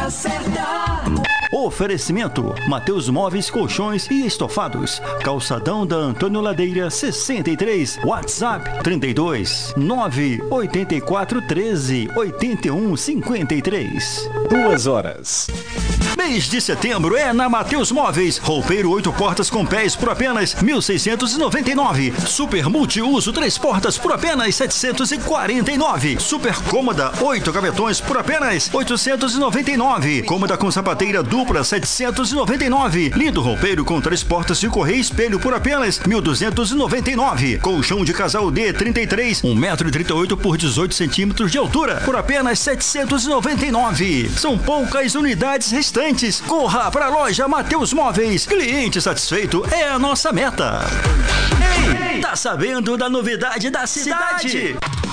certa. Oferecimento: Mateus Móveis, Colchões e Estofados. Calçadão da Antônio Ladeira 63. WhatsApp 32 984 13 81 53. 2 horas. Mês de setembro é na Mateus Móveis. Roupeiro 8 portas com pés por apenas 1.699. Super multiuso 3 portas por apenas 749. Super cômoda 8 gavetões por apenas 899. Cômoda com sapateira dupla 799. Lindo roupeiro com 3 portas de correia e espelho por apenas 1.299. Colchão de casal D 33, 1,38 m por 18 centímetros de altura por apenas 799. São poucas unidades restantes. Corra para a loja Mateus Móveis. Cliente satisfeito é a nossa meta. Ei, tá sabendo da novidade da cidade?